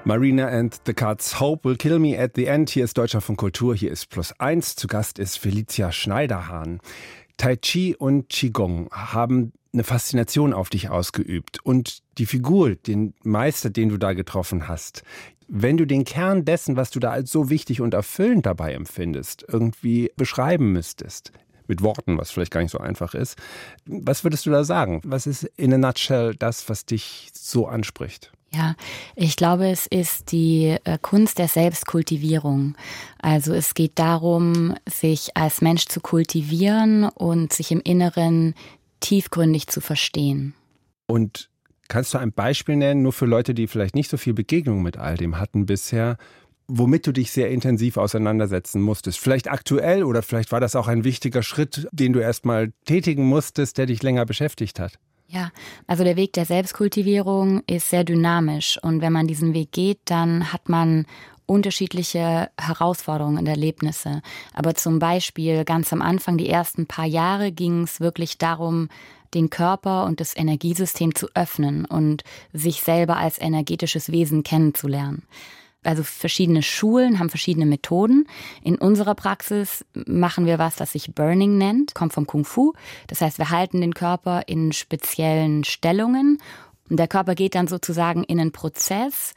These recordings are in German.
Marina and the Cuts, Hope will kill me at the end. Hier ist Deutschlandfunk Kultur, hier ist +1. Zu Gast ist Felicia Schneiderhahn. Tai Chi und Qigong haben eine Faszination auf dich ausgeübt. Und die Figur, den Meister, den du da getroffen hast, wenn du den Kern dessen, was du da als so wichtig und erfüllend dabei empfindest, irgendwie beschreiben müsstest, mit Worten, was vielleicht gar nicht so einfach ist, was würdest du da sagen? Was ist in a nutshell das, was dich so anspricht? Ja, ich glaube, es ist die Kunst der Selbstkultivierung. Also es geht darum, sich als Mensch zu kultivieren und sich im Inneren tiefgründig zu verstehen. Und kannst du ein Beispiel nennen, nur für Leute, die vielleicht nicht so viel Begegnung mit all dem hatten bisher, womit du dich sehr intensiv auseinandersetzen musstest? Vielleicht aktuell oder vielleicht war das auch ein wichtiger Schritt, den du erst mal tätigen musstest, der dich länger beschäftigt hat? Ja, also der Weg der Selbstkultivierung ist sehr dynamisch und wenn man diesen Weg geht, dann hat man unterschiedliche Herausforderungen und Erlebnisse. Aber zum Beispiel ganz am Anfang, die ersten paar Jahre, ging es wirklich darum, den Körper und das Energiesystem zu öffnen und sich selber als energetisches Wesen kennenzulernen. Also verschiedene Schulen haben verschiedene Methoden. In unserer Praxis machen wir was sich Burning nennt, kommt vom Kung Fu. Das heißt, wir halten den Körper in speziellen Stellungen und der Körper geht dann sozusagen in einen Prozess,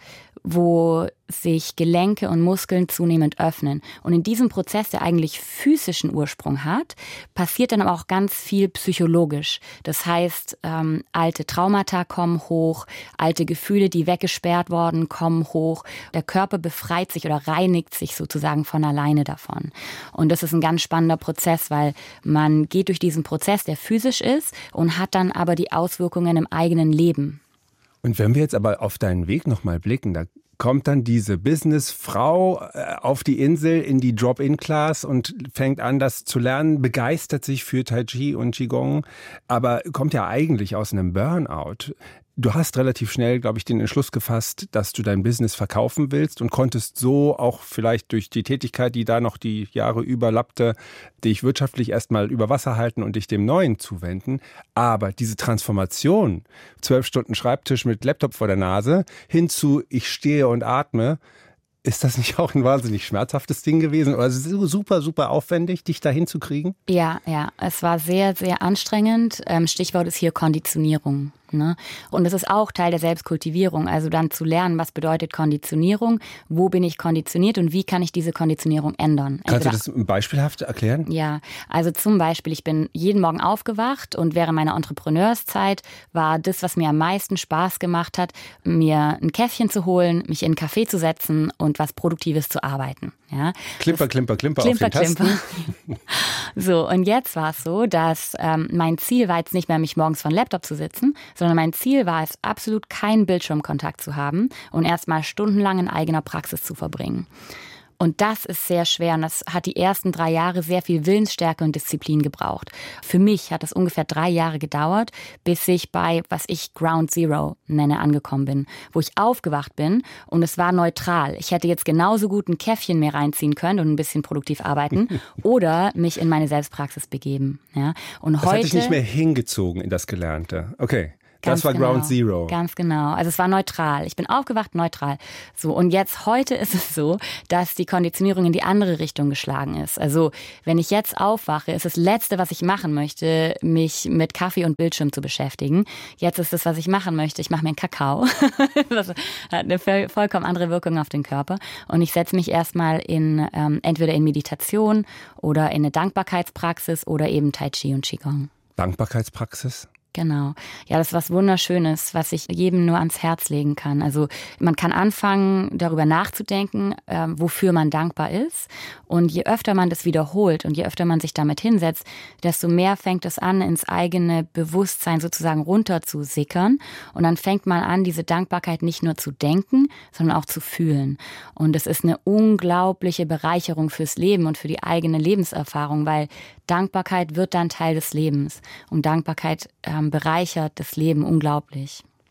wo sich Gelenke und Muskeln zunehmend öffnen. Und in diesem Prozess, der eigentlich physischen Ursprung hat, passiert dann aber auch ganz viel psychologisch. Das heißt, alte Traumata kommen hoch, alte Gefühle, die weggesperrt wurden, kommen hoch. Der Körper befreit sich oder reinigt sich sozusagen von alleine davon. Und das ist ein ganz spannender Prozess, weil man geht durch diesen Prozess, der physisch ist und hat dann aber die Auswirkungen im eigenen Leben. Und wenn wir jetzt aber auf deinen Weg nochmal blicken, da kommt dann diese Businessfrau auf die Insel in die Drop-In-Class und fängt an, das zu lernen, begeistert sich für Tai Chi und Qigong, aber kommt ja eigentlich aus einem Burnout. Du hast relativ schnell, glaube ich, den Entschluss gefasst, dass du dein Business verkaufen willst und konntest so auch vielleicht durch die Tätigkeit, die da noch die Jahre überlappte, dich wirtschaftlich erstmal über Wasser halten und dich dem Neuen zuwenden. Aber diese Transformation, 12 Stunden Schreibtisch mit Laptop vor der Nase, hin zu ich stehe und atme, ist das nicht auch ein wahnsinnig schmerzhaftes Ding gewesen? Oder ist es super, super aufwendig, dich dahin zu kriegen? Ja, es war sehr, sehr anstrengend. Stichwort ist hier Konditionierung. Ne? Und das ist auch Teil der Selbstkultivierung, also dann zu lernen, was bedeutet Konditionierung, wo bin ich konditioniert und wie kann ich diese Konditionierung ändern. Kannst du das beispielhaft erklären? Ja, also zum Beispiel, ich bin jeden Morgen aufgewacht und während meiner Entrepreneurszeit war das, was mir am meisten Spaß gemacht hat, mir ein Käffchen zu holen, mich in einen Café zu setzen und was Produktives zu arbeiten. Ja? Klimper, Klimper auf den Tasten. So, und jetzt war es so, dass mein Ziel war jetzt nicht mehr, mich morgens vor den Laptop zu sitzen, sondern mein Ziel war es, absolut keinen Bildschirmkontakt zu haben und erstmal stundenlang in eigener Praxis zu verbringen. Und das ist sehr schwer und das hat die ersten 3 Jahre sehr viel Willensstärke und Disziplin gebraucht. Für mich hat es ungefähr 3 Jahre gedauert, bis ich bei, was ich Ground Zero nenne, angekommen bin. Wo ich aufgewacht bin und es war neutral. Ich hätte jetzt genauso gut ein Käffchen mehr reinziehen können und ein bisschen produktiv arbeiten oder mich in meine Selbstpraxis begeben. Ja? Und das hat dich nicht mehr hingezogen in das Gelernte. Okay. Das war genau, Ground Zero. Ganz genau. Also es war neutral. Ich bin aufgewacht, neutral. So, und jetzt heute ist es so, dass die Konditionierung in die andere Richtung geschlagen ist. Also wenn ich jetzt aufwache, ist das Letzte, was ich machen möchte, mich mit Kaffee und Bildschirm zu beschäftigen. Jetzt ist das, was ich machen möchte. Ich mache mir einen Kakao. Das hat eine vollkommen andere Wirkung auf den Körper. Und ich setze mich erstmal entweder in Meditation oder in eine Dankbarkeitspraxis oder eben Tai Chi und Qigong. Dankbarkeitspraxis? Genau. Ja, das ist was Wunderschönes, was ich jedem nur ans Herz legen kann. Also man kann anfangen, darüber nachzudenken, wofür man dankbar ist. Und je öfter man das wiederholt und je öfter man sich damit hinsetzt, desto mehr fängt es an, ins eigene Bewusstsein sozusagen runter zu sickern. Und dann fängt man an, diese Dankbarkeit nicht nur zu denken, sondern auch zu fühlen. Und es ist eine unglaubliche Bereicherung fürs Leben und für die eigene Lebenserfahrung, weil Dankbarkeit wird dann Teil des Lebens. Und Dankbarkeit bereichert das Leben unglaublich.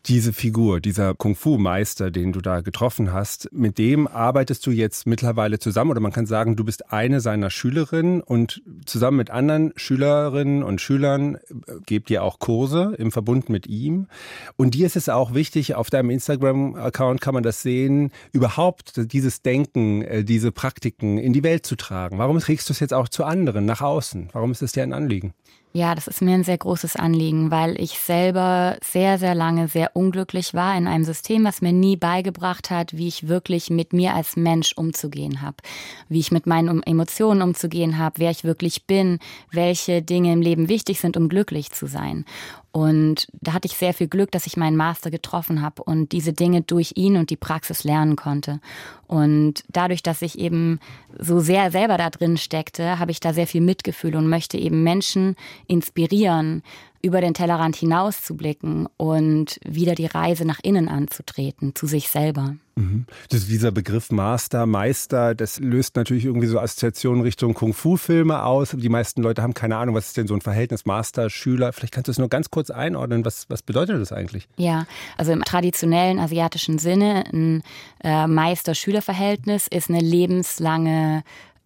Diese Figur, dieser Kung-Fu-Meister, den du da getroffen hast, mit dem arbeitest du jetzt mittlerweile zusammen oder man kann sagen, du bist eine seiner Schülerinnen und zusammen mit anderen Schülerinnen und Schülern gebt ihr auch Kurse im Verbund mit ihm. Und dir ist es auch wichtig, auf deinem Instagram-Account kann man das sehen, überhaupt dieses Denken, diese Praktiken in die Welt zu tragen. Warum trägst du es jetzt auch zu anderen, nach außen? Warum ist es dir ein Anliegen? Ja, das ist mir ein sehr großes Anliegen, weil ich selber sehr, sehr lange sehr unglücklich war in einem System, was mir nie beigebracht hat, wie ich wirklich mit mir als Mensch umzugehen habe, wie ich mit meinen Emotionen umzugehen habe, wer ich wirklich bin, welche Dinge im Leben wichtig sind, um glücklich zu sein. Und da hatte ich sehr viel Glück, dass ich meinen Master getroffen habe und diese Dinge durch ihn und die Praxis lernen konnte. Und dadurch, dass ich eben so sehr selber da drin steckte, habe ich da sehr viel Mitgefühl und möchte eben Menschen inspirieren, über den Tellerrand hinaus zu blicken und wieder die Reise nach innen anzutreten, zu sich selber. Dieser Begriff Meister, das löst natürlich irgendwie so Assoziationen Richtung Kung-Fu-Filme aus. Die meisten Leute haben keine Ahnung, was ist denn so ein Verhältnis Master, Schüler. Vielleicht kannst du es nur ganz kurz einordnen. Was bedeutet das eigentlich? Ja, also im traditionellen asiatischen Sinne, ein Meister-Schüler-Verhältnis ist eine lebenslange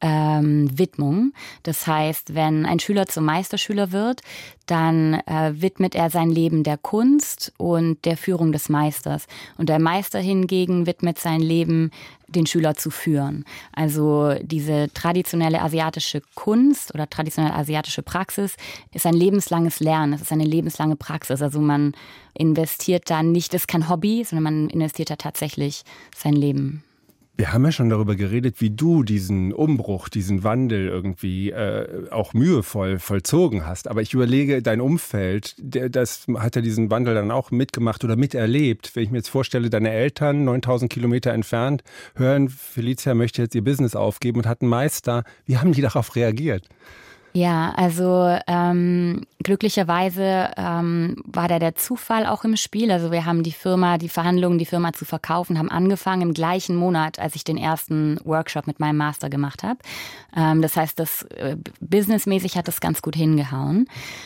Widmung. Das heißt, wenn ein Schüler zum Meisterschüler wird, dann widmet er sein Leben der Kunst und der Führung des Meisters. Und der Meister hingegen widmet sein Leben, den Schüler zu führen. Also diese traditionelle asiatische Kunst oder traditionelle asiatische Praxis ist ein lebenslanges Lernen. Es ist eine lebenslange Praxis. Also man investiert da nicht, das ist kein Hobby, sondern man investiert da tatsächlich sein Leben. Wir haben ja schon darüber geredet, wie du diesen Umbruch, diesen Wandel irgendwie auch mühevoll vollzogen hast. Aber ich überlege, dein Umfeld, das hat ja diesen Wandel dann auch mitgemacht oder miterlebt. Wenn ich mir jetzt vorstelle, deine Eltern 9000 Kilometer entfernt hören, Felicia möchte jetzt ihr Business aufgeben und hat einen Meister. Wie haben die darauf reagiert? Ja, also glücklicherweise war da der Zufall auch im Spiel. Also wir haben die Firma zu verkaufen, haben angefangen im gleichen Monat, als ich den ersten Workshop mit meinem Master gemacht habe. Das heißt, businessmäßig hat das ganz gut hingehauen.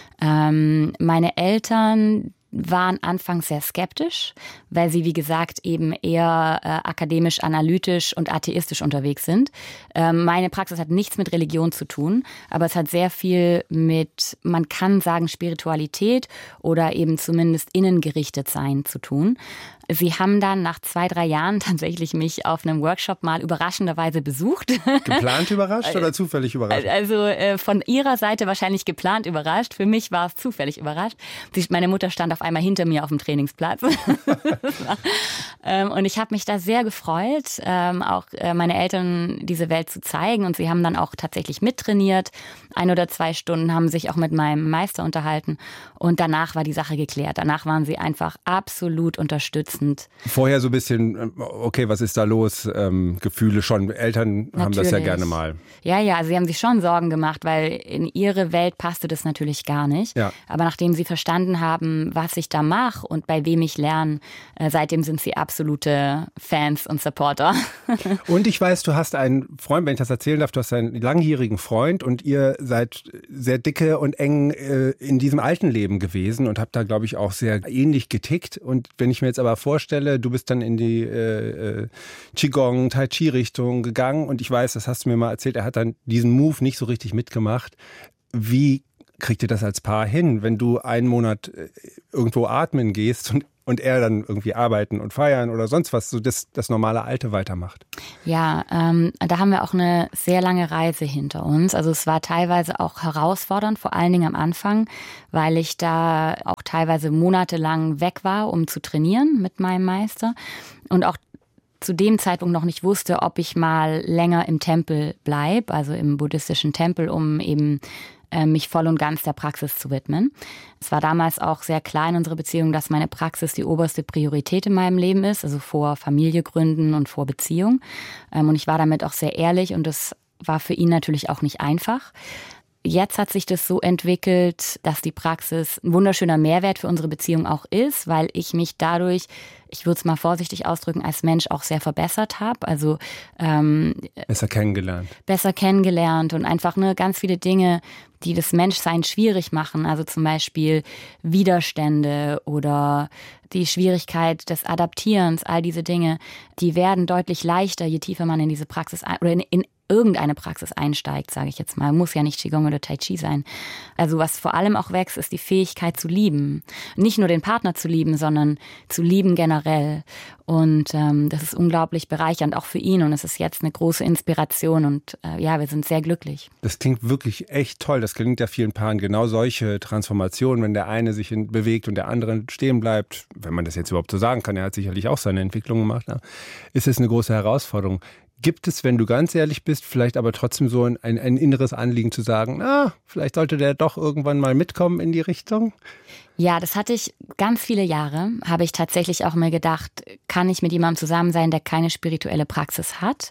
Meine Eltern waren anfangs sehr skeptisch, weil sie, wie gesagt, eben eher akademisch, analytisch und atheistisch unterwegs sind. Meine Praxis hat nichts mit Religion zu tun, aber es hat sehr viel mit, man kann sagen, Spiritualität oder eben zumindest innengerichtet sein zu tun. Sie haben dann nach 2-3 Jahren tatsächlich mich auf einem Workshop mal überraschenderweise besucht. Geplant überrascht oder zufällig überrascht? Also von ihrer Seite wahrscheinlich geplant überrascht. Für mich war es zufällig überrascht. Meine Mutter stand auf einmal hinter mir auf dem Trainingsplatz. Und ich habe mich da sehr gefreut, auch meine Eltern diese Welt zu zeigen. Und sie haben dann auch tatsächlich mittrainiert. 1 oder 2 Stunden haben sich auch mit meinem Meister unterhalten. Und danach war die Sache geklärt. Danach waren sie einfach absolut unterstützend. Vorher so ein bisschen, okay, was ist da los? Gefühle schon. Eltern haben das ja gerne mal. Ja, also sie haben sich schon Sorgen gemacht, weil in ihre Welt passte das natürlich gar nicht. Ja. Aber nachdem sie verstanden haben, was ich da mache und bei wem ich lerne, seitdem sind sie absolute Fans und Supporter. Und ich weiß, du hast einen Freund, wenn ich das erzählen darf, du hast einen langjährigen Freund und ihr seid sehr dicke und eng in diesem alten Leben gewesen und habt da, glaube ich, auch sehr ähnlich getickt. Und wenn ich mir jetzt aber vorstelle, du bist dann in die Qigong, Tai Chi Richtung gegangen und ich weiß, das hast du mir mal erzählt, er hat dann diesen Move nicht so richtig mitgemacht. Wie kriegt ihr das als Paar hin, wenn du einen Monat irgendwo atmen gehst und er dann irgendwie arbeiten und feiern oder sonst was, so das normale Alte weitermacht? Ja, da haben wir auch eine sehr lange Reise hinter uns. Also es war teilweise auch herausfordernd, vor allen Dingen am Anfang, weil ich da auch teilweise monatelang weg war, um zu trainieren mit meinem Meister und auch zu dem Zeitpunkt noch nicht wusste, ob ich mal länger im Tempel bleibe, also im buddhistischen Tempel, um eben mich voll und ganz der Praxis zu widmen. Es war damals auch sehr klar in unserer Beziehung, dass meine Praxis die oberste Priorität in meinem Leben ist, also vor Familie gründen und vor Beziehung. Und ich war damit auch sehr ehrlich und das war für ihn natürlich auch nicht einfach. Jetzt hat sich das so entwickelt, dass die Praxis ein wunderschöner Mehrwert für unsere Beziehung auch ist, weil ich mich dadurch, ich würde es mal vorsichtig ausdrücken, als Mensch auch sehr verbessert habe. Also besser kennengelernt. Und einfach ganz viele Dinge, die das Menschsein schwierig machen, also zum Beispiel Widerstände oder die Schwierigkeit des Adaptierens, all diese Dinge, die werden deutlich leichter, je tiefer man in diese Praxis oder in irgendeine Praxis einsteigt, sage ich jetzt mal. Muss ja nicht Qigong oder Tai Chi sein. Also was vor allem auch wächst, ist die Fähigkeit zu lieben. Nicht nur den Partner zu lieben, sondern zu lieben generell. Und das ist unglaublich bereichernd, auch für ihn. Und es ist jetzt eine große Inspiration. Und wir sind sehr glücklich. Das klingt wirklich echt toll. Das gelingt ja vielen Paaren genau solche Transformationen, wenn der eine sich bewegt und der andere stehen bleibt. Wenn man das jetzt überhaupt so sagen kann, er hat sicherlich auch seine Entwicklung gemacht. Ist es eine große Herausforderung. Gibt es, wenn du ganz ehrlich bist, vielleicht aber trotzdem so ein inneres Anliegen zu sagen, vielleicht sollte der doch irgendwann mal mitkommen in die Richtung? Ja, das hatte ich ganz viele Jahre, habe ich tatsächlich auch mir gedacht, kann ich mit jemandem zusammen sein, der keine spirituelle Praxis hat.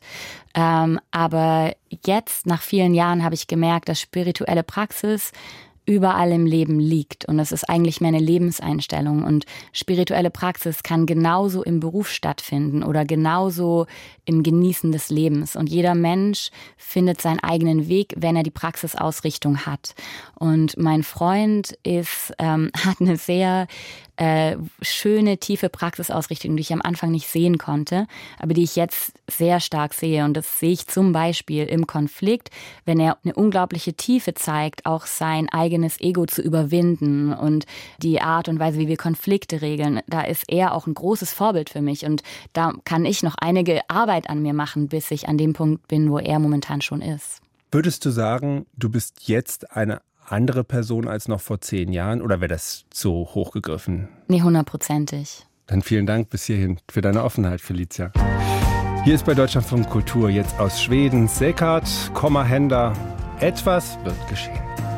Aber jetzt, nach vielen Jahren, habe ich gemerkt, dass spirituelle Praxis überall im Leben liegt. Und das ist eigentlich mehr eine Lebenseinstellung. Und spirituelle Praxis kann genauso im Beruf stattfinden oder genauso im Genießen des Lebens. Und jeder Mensch findet seinen eigenen Weg, wenn er die Praxisausrichtung hat. Und mein Freund hat eine sehr schöne, tiefe Praxisausrichtung, die ich am Anfang nicht sehen konnte, aber die ich jetzt sehr stark sehe. Und das sehe ich zum Beispiel im Konflikt, wenn er eine unglaubliche Tiefe zeigt, auch sein eigenes Ego zu überwinden und die Art und Weise, wie wir Konflikte regeln. Da ist er auch ein großes Vorbild für mich und da kann ich noch einige Arbeit an mir machen, bis ich an dem Punkt bin, wo er momentan schon ist. Würdest du sagen, du bist jetzt eine andere Person als noch vor 10 Jahren oder wäre das so hochgegriffen? Nee, 100%. Dann vielen Dank bis hierhin für deine Offenheit, Felicia. Hier ist bei Deutschlandfunk Kultur jetzt aus Schweden Sekart, Hender. Etwas wird geschehen.